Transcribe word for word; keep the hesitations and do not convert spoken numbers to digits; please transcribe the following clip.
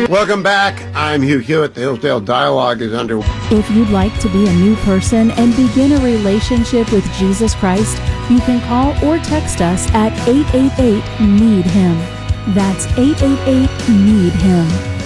Welcome back. I'm Hugh Hewitt. The Hillsdale Dialogue is under. If you'd like to be a new person and begin a relationship with Jesus Christ, you can call or text us at eight eight eight, need him. That's eight eight eight, need him.